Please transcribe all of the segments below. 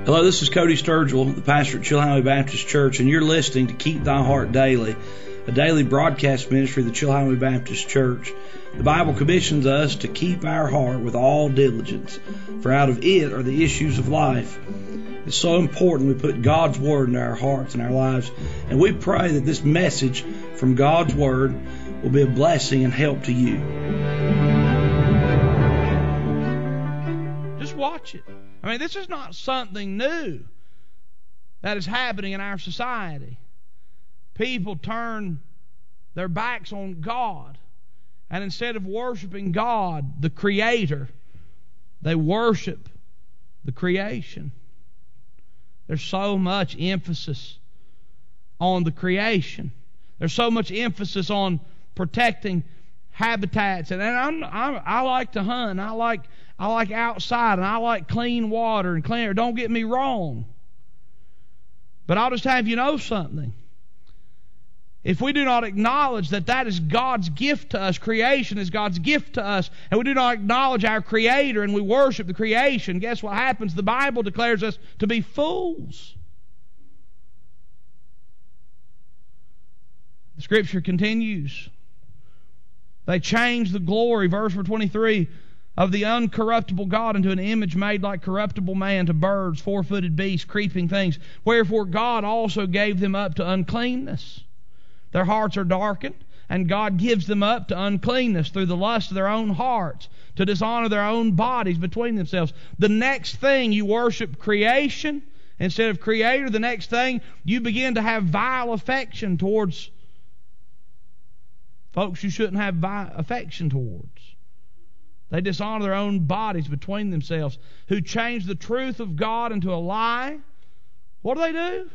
Hello, this is Cody Sturgill, the pastor at Chilhowee Baptist Church, and you're listening to Keep Thy Heart Daily, a daily broadcast ministry of the Chilhowee Baptist Church. The Bible commissions us to keep our heart with all diligence, for out of it are the issues of life. It's so important we put God's Word into our hearts and our lives, and we pray that this message from God's Word will be a blessing and help to you. Just watch it. I mean, this is not something new that is happening in our society. People turn their backs on God, and instead of worshiping God, the Creator, they worship the creation. There's so much emphasis on the creation. There's so much emphasis on protecting habitats. And I like to hunt. I like outside, and I like clean water and clean air. Don't get me wrong. But I'll just have you know something. If we do not acknowledge that that is God's gift to us, creation is God's gift to us, and we do not acknowledge our Creator and we worship the creation, guess what happens? The Bible declares us to be fools. The Scripture continues. They changed the glory, verse 23, of the uncorruptible God into an image made like corruptible man, to birds, four-footed beasts, creeping things. Wherefore God also gave them up to uncleanness. Their hearts are darkened, and God gives them up to uncleanness through the lust of their own hearts, to dishonor their own bodies between themselves. The next thing you worship creation instead of Creator, the next thing you begin to have vile affection towards folks you shouldn't have affection towards. They dishonor their own bodies between themselves, who change the truth of God into a lie. What do?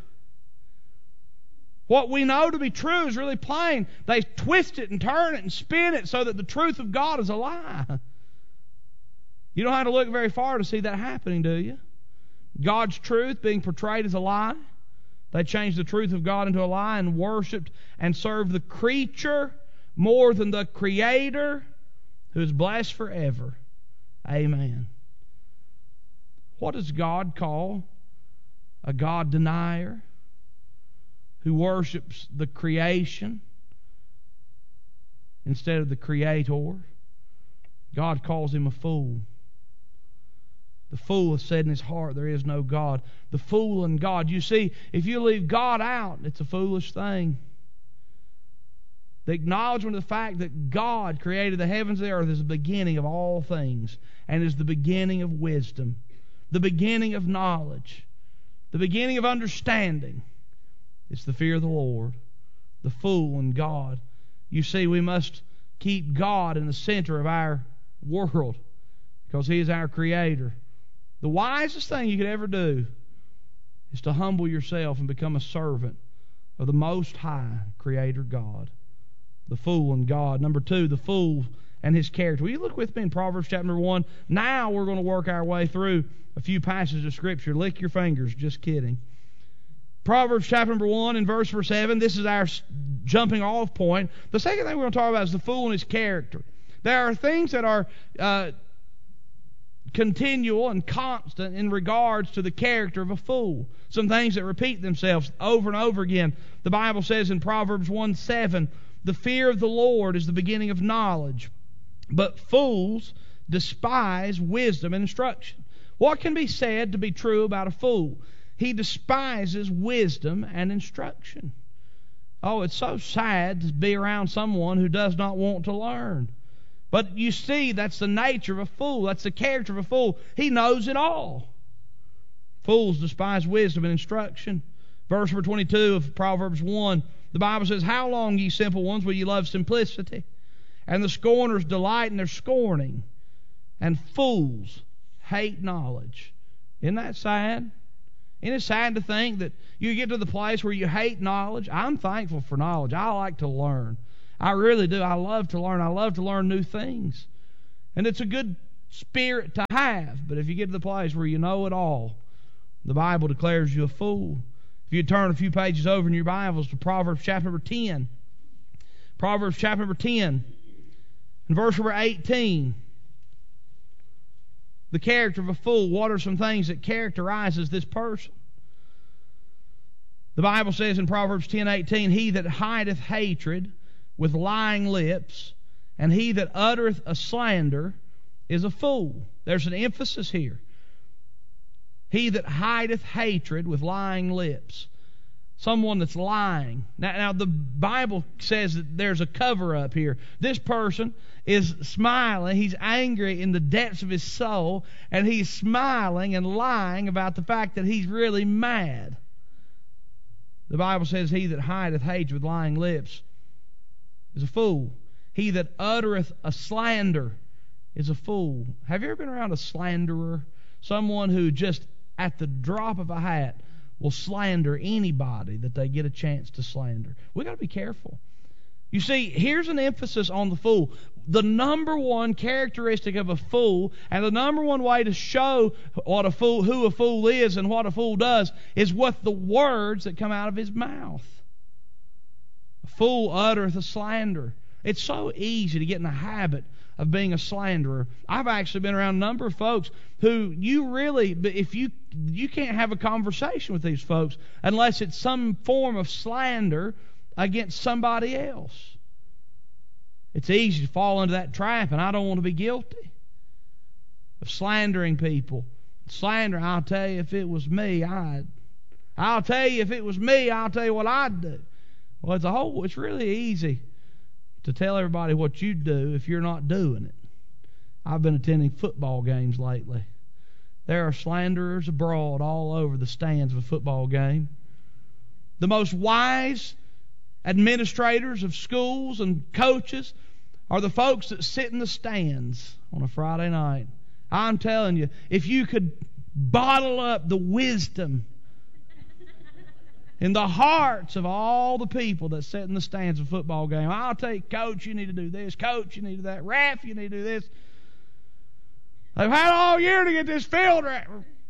What we know to be true is really plain. They twist it and turn it and spin it so that the truth of God is a lie. You don't have to look very far to see that happening, do you? God's truth being portrayed as a lie. They changed the truth of God into a lie and worshipped and served the creature more than the Creator, who is blessed forever. Amen. What does God call a God denier who worships the creation instead of the Creator? God calls him a fool. The fool has said in his heart, there is no God. The fool and God. You see, if you leave God out, it's a foolish thing. The acknowledgement of the fact that God created the heavens and the earth is the beginning of all things, and is the beginning of wisdom, the beginning of knowledge, the beginning of understanding. It's the fear of the Lord, the fool and God. You see, we must keep God in the center of our world because He is our Creator. The wisest thing you could ever do is to humble yourself and become a servant of the Most High Creator God. The fool and God. Number 2, the fool and his character. Will you look with me in Proverbs chapter 1? Now we're going to work our way through a few passages of Scripture. Lick your fingers. Just kidding. Proverbs chapter 1 and verse 7. This is our jumping off point. The second thing we're going to talk about is the fool and his character. There are things that are continual and constant in regards to the character of a fool. Some things that repeat themselves over and over again. The Bible says in Proverbs 1:7, the fear of the Lord is the beginning of knowledge, but fools despise wisdom and instruction. What can be said to be true about a fool? He despises wisdom and instruction. Oh, it's so sad to be around someone who does not want to learn. But you see, that's the nature of a fool. That's the character of a fool. He knows it all. Fools despise wisdom and instruction. Verse number 22 of Proverbs 1, the Bible says, how long, ye simple ones, will ye love simplicity? And the scorners delight in their scorning, and fools hate knowledge. Isn't that sad? Isn't it sad to think that you get to the place where you hate knowledge? I'm thankful for knowledge. I like to learn. I really do. I love to learn. I love to learn new things. And it's a good spirit to have. But if you get to the place where you know it all, the Bible declares you a fool. If you turn a few pages over in your Bibles to Proverbs chapter number 10. Proverbs chapter number 10 and verse number 18. the character of a fool, what are some things that characterizes this person? The Bible says in Proverbs 10:18, he that hideth hatred with lying lips, and he that uttereth a slander is a fool. There's an emphasis here. He that hideth hatred with lying lips. Someone that's lying. Now the Bible says that there's a cover-up here. This person is smiling. He's angry in the depths of his soul, and he's smiling and lying about the fact that he's really mad. The Bible says, he that hideth hatred with lying lips is a fool. He that uttereth a slander is a fool. Have you ever been around a slanderer? Someone who just at the drop of a hat will slander anybody that they get a chance to slander. We've got to be careful. You see, here's an emphasis on the fool. The number one characteristic of a fool, and the number one way to show what who a fool is and what a fool does, is with the words that come out of his mouth. A fool uttereth a slander. It's so easy to get in the habit of being a slanderer. I've actually been around a number of folks who if you can't have a conversation with these folks unless it's some form of slander against somebody else. It's easy to fall into that trap, and I don't want to be guilty of slandering people. Slander, I'll tell you if it was me, I'll tell you what I'd do. Well, it's really easy to tell everybody what you do if you're not doing it. I've been attending football games lately. There are slanderers abroad all over the stands of a football game. The most wise administrators of schools and coaches are the folks that sit in the stands on a Friday night. I'm telling you, if you could bottle up the wisdom in the hearts of all the people that sit in the stands of a football game. I'll tell you, coach, you need to do this. Coach, you need to do that. Ref, you need to do this. They've had all year to get this field right.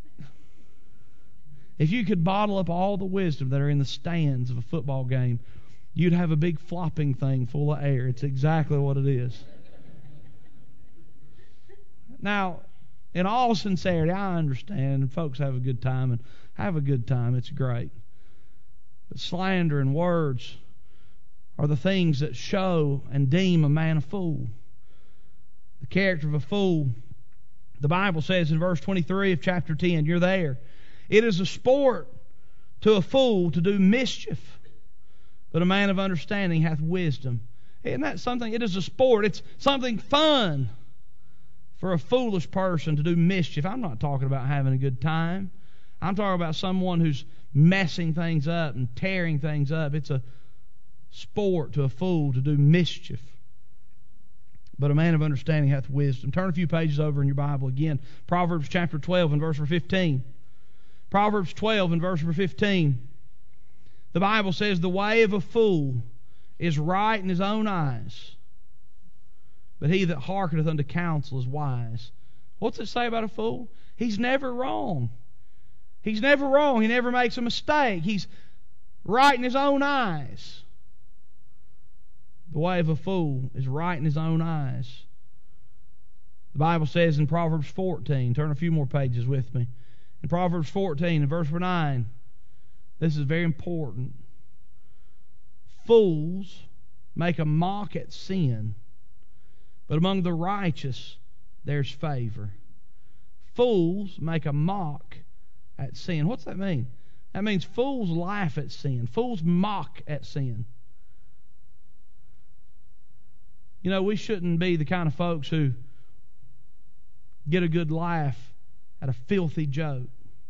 If you could bottle up all the wisdom that are in the stands of a football game, you'd have a big flopping thing full of air. It's exactly what it is. Now, in all sincerity, I understand folks have a good time, and have a good time. It's great. But slander and words are the things that show and deem a man a fool. The character of a fool, the Bible says in verse 23 of chapter 10, you're there. It is a sport to a fool to do mischief, but a man of understanding hath wisdom. Isn't that something? It is a sport. It's something fun for a foolish person to do mischief. I'm not talking about having a good time. I'm talking about someone who's messing things up and tearing things up. It's a sport to a fool to do mischief. But a man of understanding hath wisdom. Turn a few pages over in your Bible again. Proverbs chapter 12 and verse 15. Proverbs 12 and verse 15. The Bible says, the way of a fool is right in his own eyes, but he that hearkeneth unto counsel is wise. What's it say about a fool? He's never wrong. He's never wrong. He never makes a mistake. He's right in his own eyes. The way of a fool is right in his own eyes. The Bible says in Proverbs 14, turn a few more pages with me. In Proverbs 14 and verse 9, this is very important. Fools make a mock at sin, but among the righteous there's favor. Fools make a mock at sin. What's that mean? That means fools laugh at sin. Fools mock at sin. You know, we shouldn't be the kind of folks who get a good laugh at a filthy joke.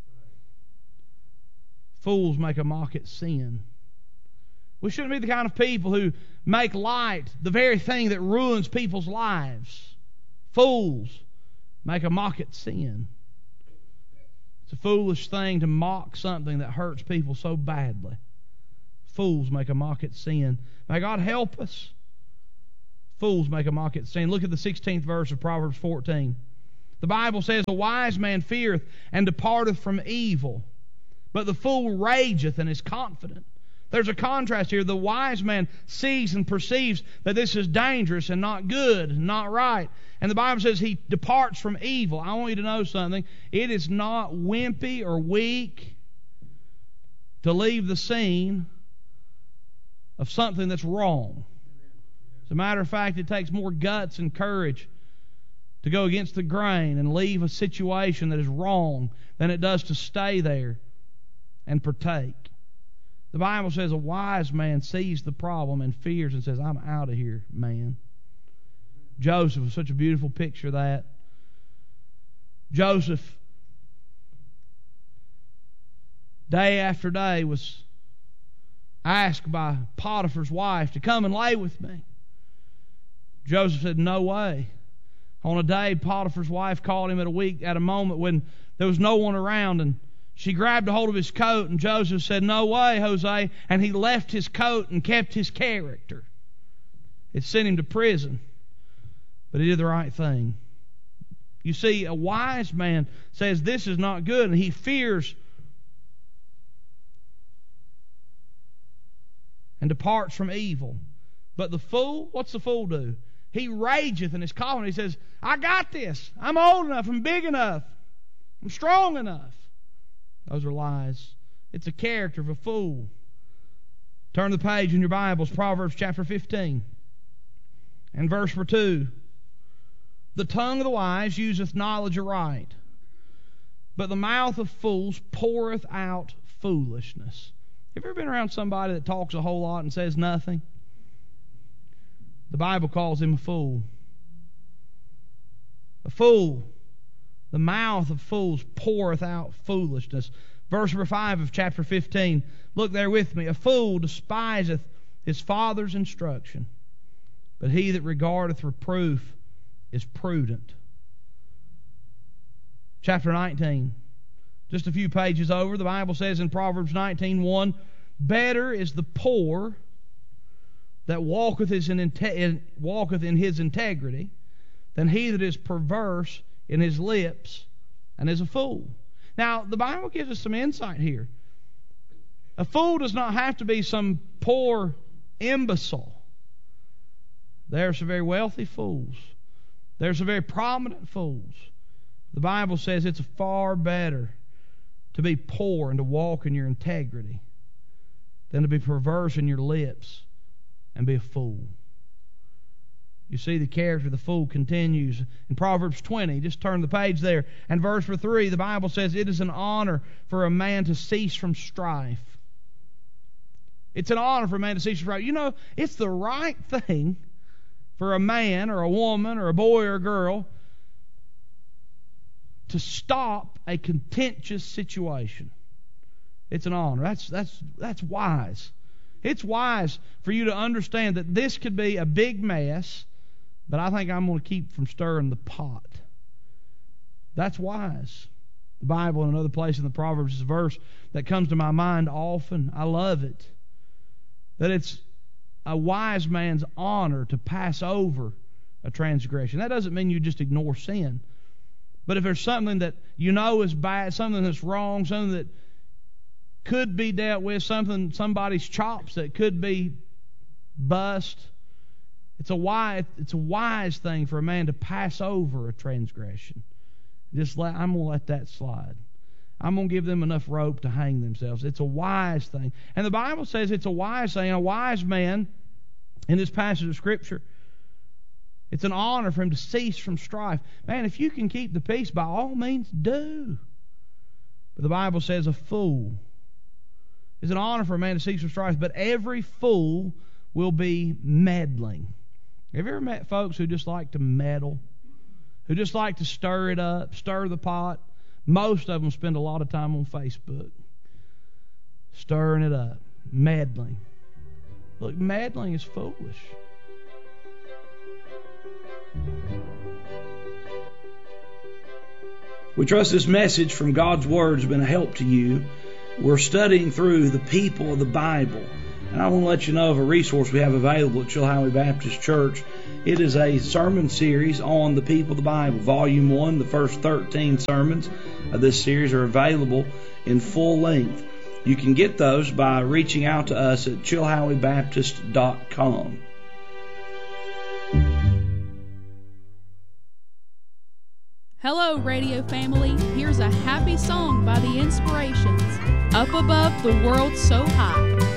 Fools make a mock at sin. We shouldn't be the kind of people who make light the very thing that ruins people's lives. Fools make a mock at sin. It's a foolish thing to mock something that hurts people so badly. Fools make a mock at sin. May God help us. Fools make a mock at sin. Look at the 16th verse of Proverbs 14. The Bible says, a wise man feareth and departeth from evil, but the fool rageth and is confident. There's a contrast here. The wise man sees and perceives that this is dangerous and not good and not right. And the Bible says he departs from evil. I want you to know something. It is not wimpy or weak to leave the scene of something that's wrong. As a matter of fact, it takes more guts and courage to go against the grain and leave a situation that is wrong than it does to stay there and partake. The Bible says a wise man sees the problem and fears and says, I'm out of here, man. Joseph was such a beautiful picture of that. Joseph, day after day, was asked by Potiphar's wife to come and lay with me. Joseph said, no way. On a day, Potiphar's wife called him at a moment when there was no one around, and she grabbed a hold of his coat, and Joseph said, no way, Jose. And he left his coat and kept his character. It sent him to prison, but he did the right thing. You see, a wise man says this is not good, and he fears and departs from evil. But the fool, what's the fool do? He rageth and is calling. He says, I got this. I'm old enough. I'm big enough. I'm strong enough. Those are lies. It's a character of a fool. Turn the page in your Bibles, Proverbs chapter 15 and verse 2. The tongue of the wise useth knowledge aright, but the mouth of fools poureth out foolishness. Have you ever been around somebody that talks a whole lot and says nothing? The Bible calls him a fool. A fool. The mouth of fools poureth out foolishness. Verse 5 of chapter 15. Look there with me. A fool despiseth his father's instruction, but he that regardeth reproof is prudent. Chapter 19. Just a few pages over, the Bible says in Proverbs 19:1, better is the poor that walketh in his integrity than he that is perverse in his lips and is a fool. Now, the Bible gives us some insight here. A fool does not have to be some poor imbecile. There are some very wealthy fools. There are some very prominent fools. The Bible says it's far better to be poor and to walk in your integrity than to be perverse in your lips and be a fool. You see, the character of the fool continues in Proverbs 20. Just turn the page there. And verse 3, the Bible says, it is an honor for a man to cease from strife. It's an honor for a man to cease from strife. You know, it's the right thing for a man or a woman or a boy or a girl to stop a contentious situation. It's an honor. That's wise. It's wise for you to understand that this could be a big mess, but I think I'm going to keep from stirring the pot. That's wise. The Bible in another place in the Proverbs is a verse that comes to my mind often. I love it. That it's a wise man's honor to pass over a transgression. That doesn't mean you just ignore sin. But if there's something that you know is bad, something that's wrong, something that could be dealt with, somebody's chops that could be bust, it's a wise thing for a man to pass over a transgression. I'm going to let that slide. I'm going to give them enough rope to hang themselves. It's a wise thing. And the Bible says it's a wise thing. A wise man, in this passage of Scripture, it's an honor for him to cease from strife. Man, if you can keep the peace, by all means do. But the Bible says a fool. It's an honor for a man to cease from strife, but every fool will be meddling. Have you ever met folks who just like to meddle? Who just like to stir it up, stir the pot? Most of them spend a lot of time on Facebook. Stirring it up. Meddling. Look, meddling is foolish. We trust this message from God's Word has been a help to you. We're studying through the people of the Bible. And I want to let you know of a resource we have available at Chilhowee Baptist Church. It is a sermon series on the people of the Bible. Volume 1, the first 13 sermons of this series are available in full length. You can get those by reaching out to us at chilhowiebaptist.com. Hello, radio family. Here's a happy song by the Inspirations. Up above the world so high.